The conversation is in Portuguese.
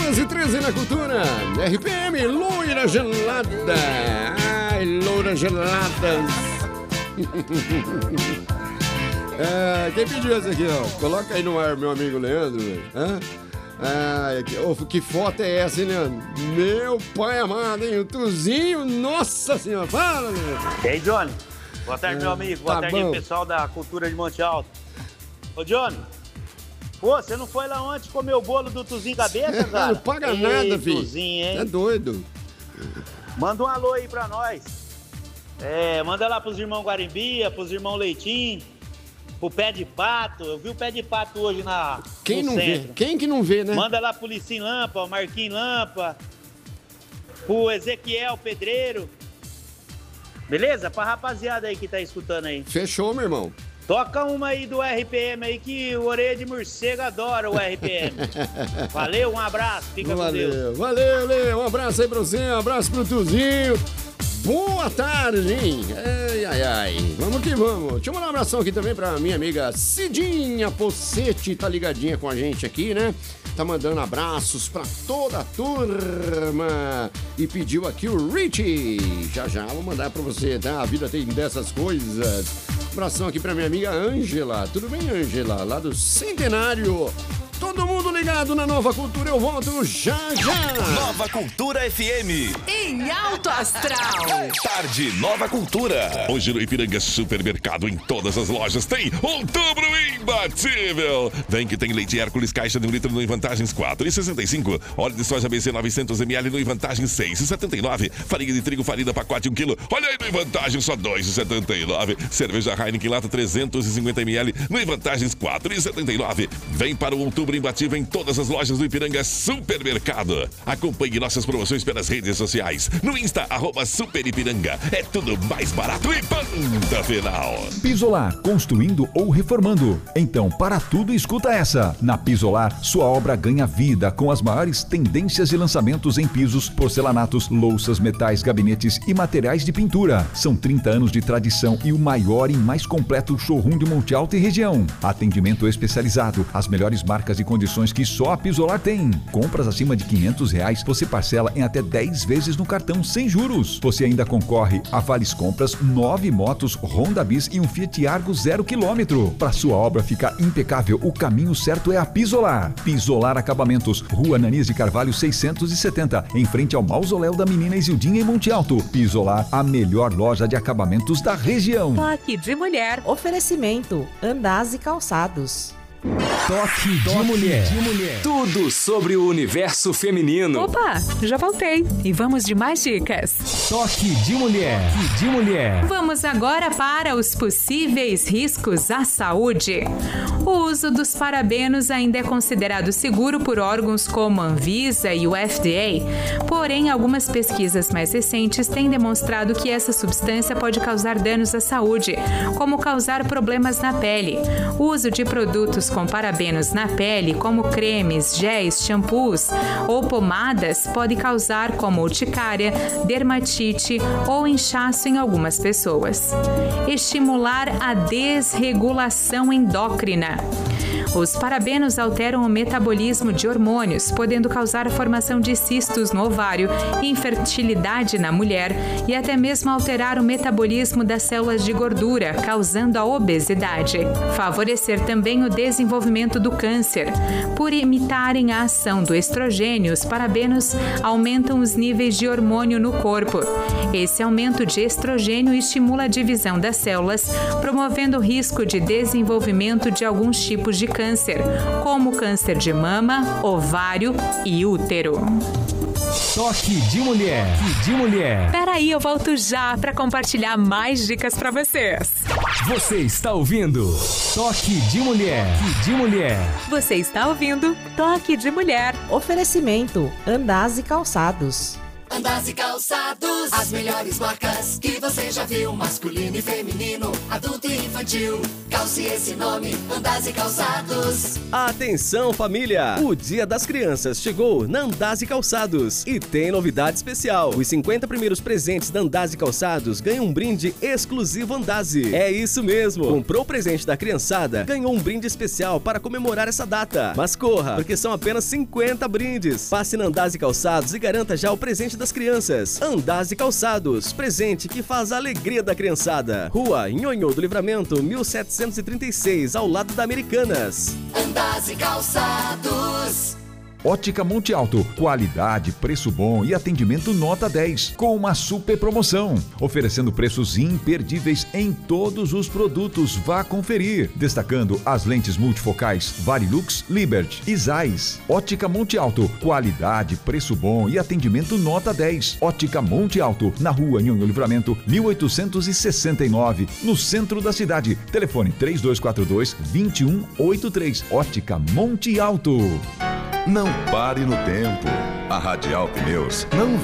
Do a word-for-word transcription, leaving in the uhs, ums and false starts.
duas e treze na Cultura. R P M, loira gelada. Ai, loira gelada. É, quem pediu essa aqui, ó? Coloca aí no ar, meu amigo Leandro. Hã? Ah, que, oh, que foto é essa, hein, Leandro? Meu pai amado, hein? O Tuzinho, nossa senhora. Fala, Leandro. E aí, Johnny? Boa tarde, é, meu amigo. Boa tá tarde, aí, pessoal da Cultura de Monte Alto. Ô, Johnny, pô, você não foi lá ontem comer o bolo do Tuzinho Cabeça, cara? Não paga Ei, nada, filho. Tuzinho, hein? É doido. Manda um alô aí pra nós. É, manda lá pros irmãos Guarimbia, pros irmãos Leitinho, pro Pé de Pato. Eu vi o Pé de Pato hoje na Quem no não centro. vê? Quem que não vê, né? Manda lá pro Licim Lampa, o Marquinhos Lampa, pro Ezequiel Pedreiro. Beleza? Pra rapaziada aí que tá escutando aí. Fechou, meu irmão. Toca uma aí do R P M aí que o Orelha de Morcego adora o R P M. Valeu, um abraço, fica valeu, com Deus. Valeu, Lê, um abraço aí pra você, um abraço pro Tuzinho. Boa tarde, hein? Ai, ai, ai. Vamos que vamos. Deixa eu mandar um abração aqui também pra minha amiga Cidinha Pocete, tá ligadinha com a gente aqui, né? Tá mandando abraços pra toda a turma. E pediu aqui o Richie. Já já vou mandar pra você, tá? A vida tem dessas coisas. Abração aqui pra minha amiga Ângela. Tudo bem, Ângela? Lá do Centenário. Todo mundo ligado na Nova Cultura, eu volto já já! Nova Cultura F M. Em alto astral. Tarde Nova Cultura. Hoje no Ipiranga Supermercado, em todas as lojas, tem Outubro Imbatível. Vem que tem leite Hércules, caixa de um litro no Vantagens quatro e sessenta e cinco. Óleo de soja B C novecentos mililitros no Vantagens seis e setenta e nove. Farinha de trigo farina pacote um quilo. Olha aí no Vantagens só dois e setenta e nove. Cerveja Heineken lata trezentos e cinquenta mililitros no Vantagens quatro e setenta e nove. Vem para o Outubro Imbatível em todas as lojas do Ipiranga Supermercado. Acompanhe nossas promoções pelas redes sociais. No Insta, arroba Super Ipiranga. É tudo mais barato e ponta final. Pisolar, construindo ou reformando. Então, para tudo, escuta essa. Na Pisolar, sua obra ganha vida com as maiores tendências e lançamentos em pisos, porcelanatos, louças, metais, gabinetes e materiais de pintura. São trinta anos de tradição e o maior e mais completo showroom de Monte Alto e região. Atendimento especializado, as melhores marcas e condições que só a Pisolar tem. Compras acima de quinhentos reais, você parcela em até dez vezes no cartão sem juros. Você ainda concorre a vales compras, nove motos Honda Bis e um Fiat Argo zero quilômetro. Para sua obra ficar impecável, o caminho certo é a Pisolar. Pisolar Acabamentos, Rua Ananias de Carvalho seiscentos e setenta, em frente ao Mausoléu da Menina Isildinha em Monte Alto. Pisolar, a melhor loja de acabamentos da região. Toque de mulher. Oferecimento, Andaz e Calçados. Toque de, Toque mulher. de mulher. Tudo sobre o universo feminino. Opa, já voltei. E vamos de mais dicas. Toque de mulher. Toque de mulher. Vamos agora para os possíveis riscos à saúde. O uso dos parabenos ainda é considerado seguro por órgãos como a Anvisa e o F D A. Porém, algumas pesquisas mais recentes têm demonstrado que essa substância pode causar danos à saúde, como causar problemas na pele. O uso de produtos com parabenos na pele, como cremes, géis, shampoos ou pomadas, pode causar como urticária, dermatite ou inchaço em algumas pessoas. Estimular a desregulação endócrina. Os parabenos alteram o metabolismo de hormônios, podendo causar a formação de cistos no ovário, infertilidade na mulher e até mesmo alterar o metabolismo das células de gordura, causando a obesidade. Favorecer também o desenvolvimento do câncer. Por imitarem a ação do estrogênio, os parabenos aumentam os níveis de hormônio no corpo. Esse aumento de estrogênio estimula a divisão das células, promovendo o risco de desenvolvimento de alguns tipos de câncer. Câncer, como câncer de mama, ovário e útero. Toque de mulher. Toque de mulher. Peraí, eu volto já para compartilhar mais dicas para vocês. Você está ouvindo Toque de mulher. Toque de mulher. Você está ouvindo Toque de Mulher. Oferecimento, Andaz e Calçados. Andazi Calçados, as melhores marcas que você já viu, masculino e feminino, adulto e infantil. Calce esse nome, Andazi Calçados. Atenção, família! O Dia das Crianças chegou na Andazi Calçados e tem novidade especial. Os cinquenta primeiros presentes da Andazi Calçados ganham um brinde exclusivo Andazi. É isso mesmo! Comprou o presente da criançada, ganhou um brinde especial para comemorar essa data. Mas corra, porque são apenas cinquenta brindes. Passe na Andazi Calçados e garanta já o presente das crianças. Andazi Calçados, presente que faz a alegria da criançada. Rua Nhonhô do Livramento, mil setecentos e trinta e seis, ao lado da Americanas. Andazi Calçados. Ótica Monte Alto, qualidade, preço bom e atendimento nota dez, com uma super promoção, oferecendo preços imperdíveis em todos os produtos. Vá conferir, destacando as lentes multifocais Varilux, Liberty e Zeiss. Ótica Monte Alto, qualidade, preço bom e atendimento nota dez. Ótica Monte Alto, na rua Nhonhô Livramento, mil oitocentos e sessenta e nove, no centro da cidade. Telefone três dois quatro dois, dois um oito três. Ótica Monte Alto. Não pare no tempo. A Radial Pneus não